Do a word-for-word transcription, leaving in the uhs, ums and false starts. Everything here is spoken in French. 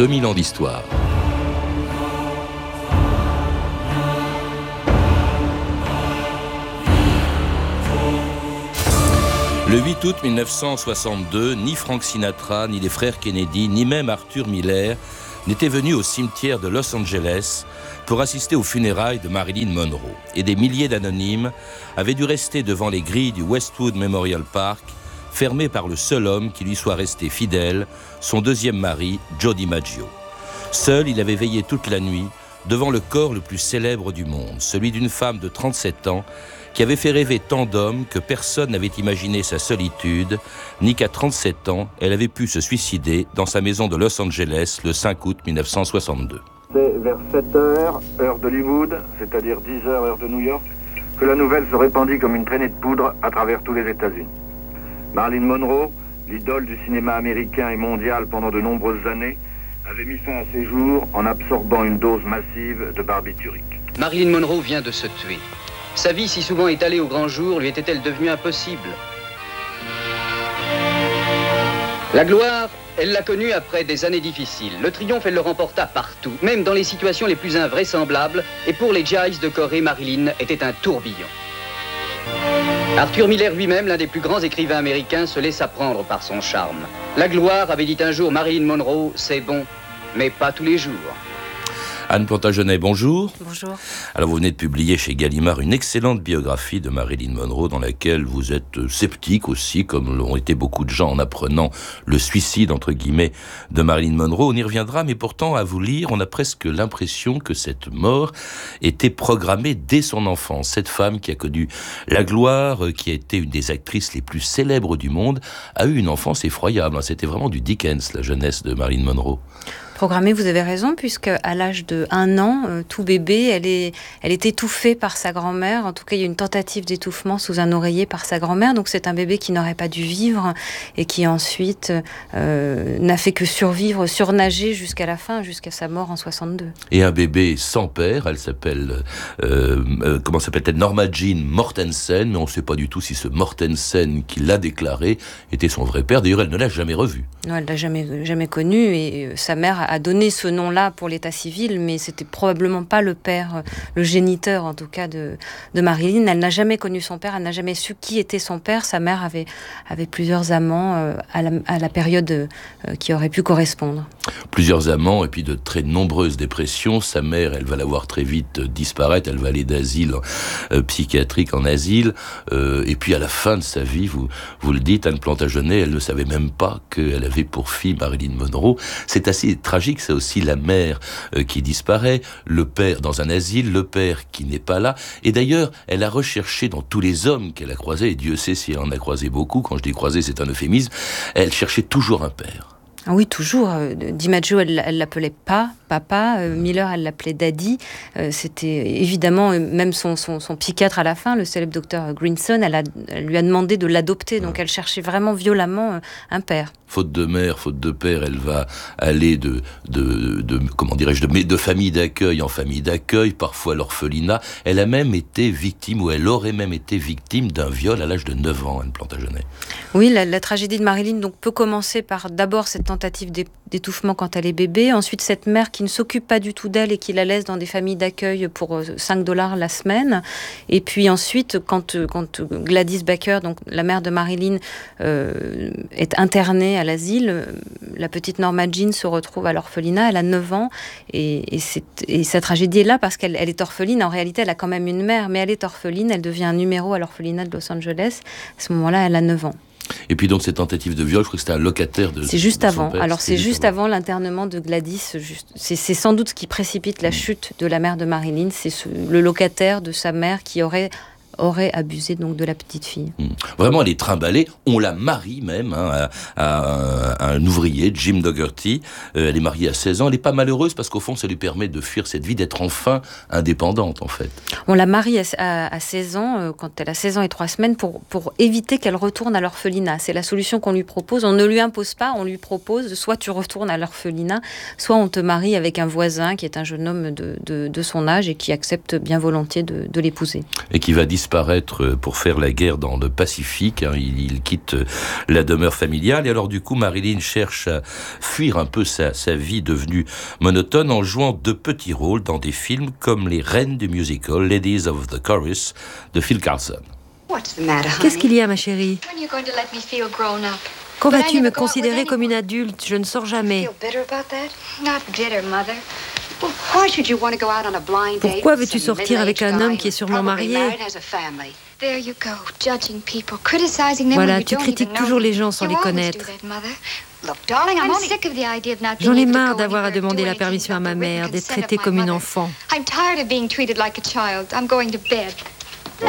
deux mille ans d'histoire. Le huit août mille neuf cent soixante-deux, ni Frank Sinatra, ni les frères Kennedy, ni même Arthur Miller n'étaient venus au cimetière de Los Angeles pour assister aux funérailles de Marilyn Monroe. Et des milliers d'anonymes avaient dû rester devant les grilles du Westwood Memorial Park, fermés par le seul homme qui lui soit resté fidèle, son deuxième mari, Joe DiMaggio. Seul, il avait veillé toute la nuit devant le corps le plus célèbre du monde, celui d'une femme de trente-sept ans qui avait fait rêver tant d'hommes que personne n'avait imaginé sa solitude, ni qu'à trente-sept ans, elle avait pu se suicider dans sa maison de Los Angeles le cinq août mille neuf cent soixante-deux. C'est vers sept heures, heure d'Hollywood, c'est-à-dire dix heures, heure de New York, que la nouvelle se répandit comme une traînée de poudre à travers tous les États-Unis. Marilyn Monroe, l'idole du cinéma américain et mondial pendant de nombreuses années, avait mis fin à ses jours en absorbant une dose massive de barbiturique. Marilyn Monroe vient de se tuer. Sa vie, si souvent étalée au grand jour, lui était-elle devenue impossible? La gloire, elle l'a connue après des années difficiles. Le triomphe, elle le remporta partout, même dans les situations les plus invraisemblables. Et pour les Giants de Corée, Marilyn était un tourbillon. Arthur Miller lui-même, l'un des plus grands écrivains américains, se laissa prendre par son charme. La gloire avait dit un jour Marilyn Monroe, c'est bon, mais pas tous les jours. Anne Plantagenet, bonjour. Bonjour. Alors vous venez de publier chez Gallimard une excellente biographie de Marilyn Monroe dans laquelle vous êtes sceptique aussi, comme l'ont été beaucoup de gens en apprenant le suicide, entre guillemets, de Marilyn Monroe. On y reviendra, mais pourtant, à vous lire, on a presque l'impression que cette mort était programmée dès son enfance. Cette femme qui a connu la gloire, qui a été une des actrices les plus célèbres du monde, a eu une enfance effroyable. C'était vraiment du Dickens, la jeunesse de Marilyn Monroe. Programmée, vous avez raison, puisque à l'âge de un an, euh, tout bébé, elle est, elle est étouffée par sa grand-mère. En tout cas, il y a une tentative d'étouffement sous un oreiller par sa grand-mère. Donc, c'est un bébé qui n'aurait pas dû vivre et qui ensuite euh, n'a fait que survivre, surnager jusqu'à la fin, jusqu'à sa mort en soixante-deux. Et un bébé sans père, elle s'appelle, euh, euh, comment s'appelle-t-elle, Norma Jean Mortensen, mais on ne sait pas du tout si ce Mortensen qui l'a déclaré était son vrai père. D'ailleurs, elle ne l'a jamais revu. Non, elle ne l'a jamais, jamais connu et euh, sa mère a donné ce nom-là pour l'état civil, mais c'était probablement pas le père, le géniteur en tout cas de, de Marilyn. Elle n'a jamais connu son père, elle n'a jamais su qui était son père. Sa mère avait, avait plusieurs amants euh, à, la, à la période euh, qui aurait pu correspondre. Plusieurs amants et puis de très nombreuses dépressions. Sa mère, elle va la voir très vite disparaître, elle va aller d'asile euh, psychiatrique en asile, euh, et puis à la fin de sa vie, vous, vous le dites, Anne Plantagenet, elle ne savait même pas qu'elle avait pour fille Marilyn Monroe. C'est assez tragique, c'est aussi la mère euh, qui disparaît, le père dans un asile, le père qui n'est pas là. Et d'ailleurs, elle a recherché dans tous les hommes qu'elle a croisés, et Dieu sait si elle en a croisé beaucoup, quand je dis croisé, c'est un euphémisme, elle cherchait toujours un père. Ah oui, toujours. DiMaggio, elle, elle l'appelait pas, papa. Euh, Miller, elle l'appelait daddy. Euh, c'était évidemment, même son, son, son psychiatre à la fin, le célèbre docteur Greenson, elle, a, elle lui a demandé de l'adopter. Donc elle cherchait vraiment violemment un père. Faute de mère, faute de père, elle va aller de, de, de comment dirais-je, de, de famille d'accueil en famille d'accueil, parfois l'orphelinat. Elle a même été victime, ou elle aurait même été victime d'un viol à l'âge de neuf ans, Anne Plantagenet. Oui, la, la tragédie de Marilyn donc, peut commencer par d'abord cette tentative d'étouffement quand elle est bébé, ensuite cette mère qui ne s'occupe pas du tout d'elle et qui la laisse dans des familles d'accueil pour cinq dollars la semaine, et puis ensuite quand, quand Gladys Baker, donc la mère de Marilyn, euh, est internée à l'asile, la petite Norma Jean se retrouve à l'orphelinat, elle a neuf ans, et, et, c'est, et sa tragédie est là parce qu'elle elle est orpheline. En réalité, elle a quand même une mère, mais elle est orpheline, elle devient un numéro à l'orphelinat de Los Angeles. À ce moment-là, elle a neuf ans. Et puis donc cette tentative de viol, je crois que c'était un locataire de. C'est juste de avant. Père, Alors c'est juste, juste avant, avant l'internement de Gladys. Juste, c'est, c'est sans doute ce qui précipite la mmh. chute de la mère de Marilyn. C'est ce, le locataire de sa mère qui aurait aurait abusé donc de la petite fille. Mmh. Vraiment, elle est trimballée. On la marie même hein, à, à, à un ouvrier, Jim Dougherty. Euh, elle est mariée à seize ans. Elle n'est pas malheureuse parce qu'au fond, ça lui permet de fuir cette vie, d'être enfin indépendante en fait. On la marie à, à, à seize ans, euh, quand elle a seize ans et trois semaines, pour, pour éviter qu'elle retourne à l'orphelinat. C'est la solution qu'on lui propose. On ne lui impose pas, on lui propose soit tu retournes à l'orphelinat, soit on te marie avec un voisin qui est un jeune homme de, de, de son âge et qui accepte bien volontiers de, de l'épouser. Et qui va disparaître disparaître pour faire la guerre dans le Pacifique. Hein. Il, il quitte la demeure familiale. Et alors du coup, Marilyn cherche à fuir un peu sa, sa vie devenue monotone en jouant de petits rôles dans des films comme les reines du musical Ladies of the Chorus de Phil Carlson. Qu'est-ce qu'il y a, ma chérie? Quand vas-tu me considérer comme une adulte? Je ne sors jamais. Pourquoi veux-tu sortir avec un homme qui est sûrement marié? Voilà, tu critiques toujours les gens sans les connaître. J'en ai marre d'avoir à demander la permission à ma mère, d'être traitée comme une enfant.